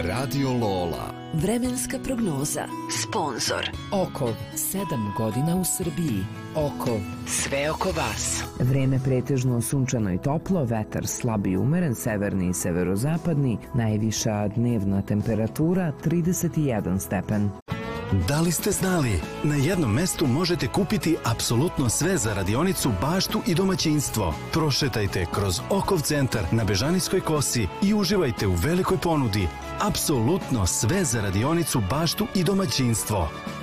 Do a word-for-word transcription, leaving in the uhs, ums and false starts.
Radio Lola. Vremenska prognoza. Sponzor Okov, sedam godina u Srbiji. Okov, sve oko vas. Vreme pretežno sunčano i toplo, vetar slab i umeren, severni i severozapadni, najviša dnevna temperatura trideset jedan stepen. Da li ste znali? Na jednom mestu možete kupiti apsolutno sve za radionicu, baštu i domaćinstvo. Prošetajte kroz Okov centar na Bežanijskoj kosi i uživajte u velikoj ponudi. Apsolutno sve za radionicu, baštu i domaćinstvo.